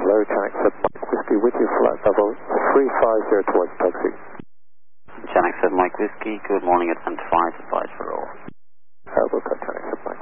hello, Channel 7 Mike Whiskey with you, flight level 350 towards taxi. Channel 7 Mike Whiskey, good morning, advent 5, advice for all. Welcome, Channel 7 Mike.